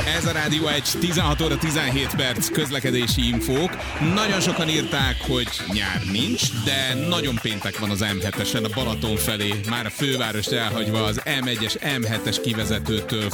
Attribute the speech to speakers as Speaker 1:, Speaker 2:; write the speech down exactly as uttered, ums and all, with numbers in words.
Speaker 1: Ez a Rádió egy tizenhat óra tizenhét perc közlekedési infók. Nagyon sokan írták, hogy nyár nincs, de nagyon péntek van az em hetesen a Balaton felé, már a fővárost elhagyva az em egyes em hetes kivezetőtől